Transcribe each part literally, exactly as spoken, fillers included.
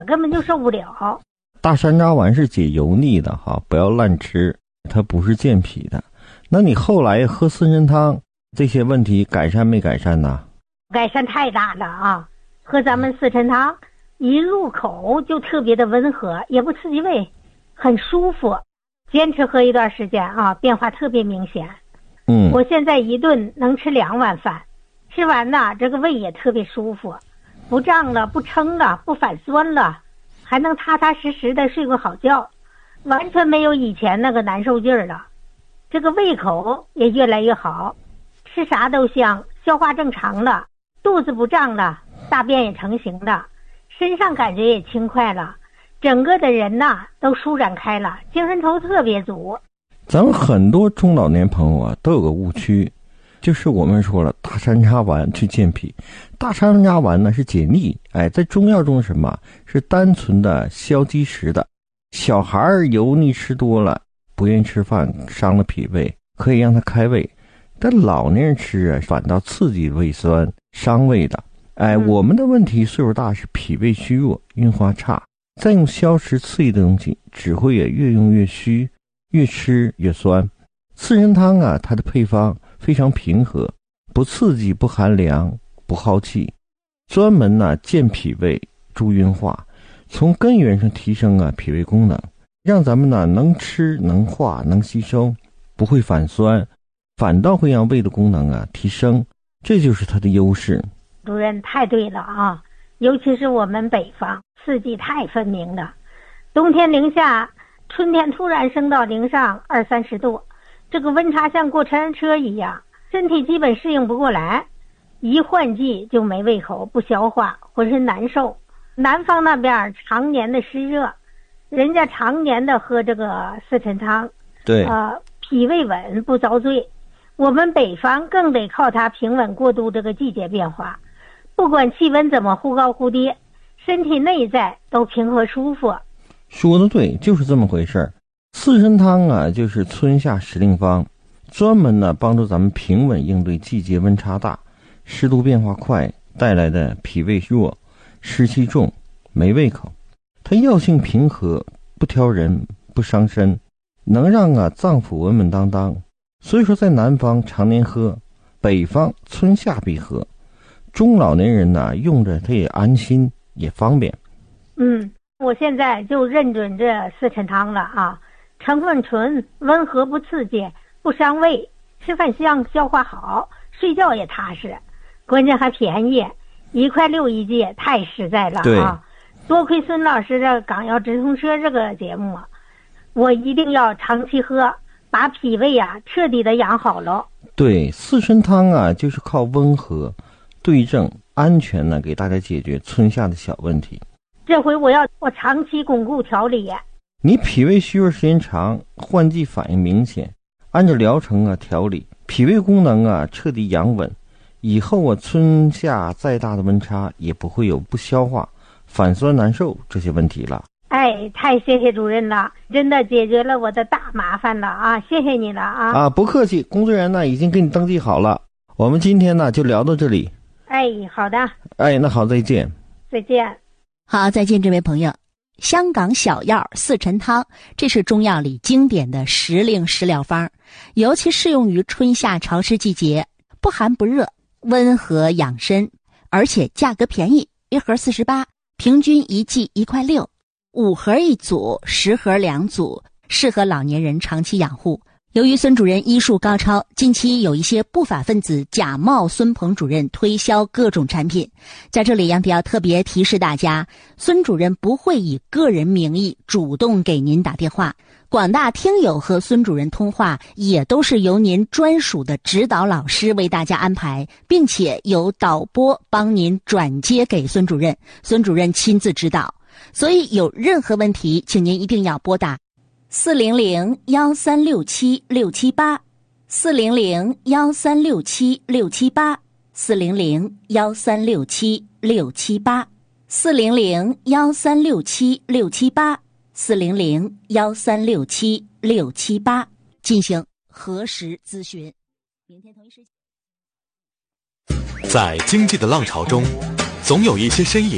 根本就受不了。 大山楂丸是解油腻的哈，不要乱吃，它不是健脾的。那你后来喝四神汤，这些问题改善没改善呢？ 改善太大了啊！喝咱们四神汤，一入口就特别的温和，也不刺激胃，很舒服。坚持喝一段时间啊，变化特别明显。 嗯， 我现在一顿能吃两碗饭，吃完呢，这个胃也特别舒服，不胀了，不撑了，不反酸了，还能踏踏实实的睡个好觉，完全没有以前那个难受劲儿了。这个胃口也越来越好，吃啥都香，消化正常了，肚子不胀了，大便也成型了，身上感觉也轻快了，整个的人呐都舒展开了，精神头特别足。 咱们很多中老年朋友啊都有个误区，就是我们说了大山楂丸去健脾，大山楂丸呢是解腻，哎，在中药中什么是单纯的消积食的。小孩油腻吃多了，不愿意吃饭，伤了脾胃，可以让他开胃，但老年人吃啊反倒刺激胃酸，伤胃的。哎， 嗯、 我们的问题岁数大是脾胃虚弱，运化差，再用消食刺激的东西，只会也越用越虚，越吃越酸。四神汤啊，它的配方非常平和，不刺激，不寒凉，不耗气，专门呢、啊、健脾胃，助运化，从根源上提升啊脾胃功能，让咱们呢能吃能化能吸收，不会反酸，反倒会让胃的功能啊提升，这就是它的优势。 主任太对了啊，尤其是我们北方四季太分明了，冬天零下，春天突然升到零上二三十度，这个温差像过山车一样，身体基本适应不过来，一换季就没胃口，不消化，浑身难受。南方那边常年的湿热，人家常年的喝这个四神汤， 对， 呃，脾胃稳不遭罪。我们北方更得靠它平稳过渡这个季节变化，不管气温怎么忽高忽低，身体内在都平和舒服。 说的对，就是这么回事儿。四神汤啊，就是春夏时令方，专门呢帮助咱们平稳应对季节温差大、湿度变化快带来的脾胃弱、湿气重、没胃口。它药性平和，不挑人，不伤身，能让啊脏腑稳稳当当。所以说在南方常年喝，北方春夏必喝，中老年人呢用着它也安心也方便。 嗯，我现在就认准这四神汤了啊，成分纯，温和不刺激，不伤胃，吃饭香，消化好，睡觉也踏实，关键还便宜，一块六一剂，太实在了啊！多亏孙老师的港药直通车这个节目，我一定要长期喝，把脾胃啊彻底的养好了。 对，四神汤啊，就是靠温和、对症、安全呢，给大家解决春夏的小问题。 这回我要我长期巩固调理。 你脾胃虚弱时间长，换季反应明显，按照疗程啊调理，脾胃功能啊彻底养稳，以后啊春夏再大的温差也不会有不消化、反酸难受这些问题了。 哎，太谢谢主任了，真的解决了我的大麻烦了啊！谢谢你了啊！ 啊，不客气，工作人员呢已经给你登记好了。我们今天呢就聊到这里。 哎，好的。 哎，那好，再见。 再见。 好，再见，这位朋友。香港小药四陈汤，这是中药里经典的时令食疗方，尤其适用于春夏潮湿季节，不寒不热，温和养身，而且价格便宜，一盒四十八，平均一剂一块六，五盒一组，十盒两组，适合老年人长期养护。由于孙主任医术高超，近期有一些不法分子假冒孙鹏主任推销各种产品，在这里杨迪要特别提示大家，孙主任不会以个人名义主动给您打电话，广大听友和孙主任通话也都是由您专属的指导老师为大家安排，并且由导播帮您转接给孙主任，孙主任亲自指导。所以有任何问题，请您一定要拨打四零零幺三六七六七八，四零零幺三六七六七八，四零零幺三六七六七八，四零零幺三六七六七八，四零零幺三六七六七八进行核实咨询。明天同一时间。 在经济的浪潮中，总有一些身影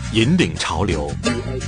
引领潮流，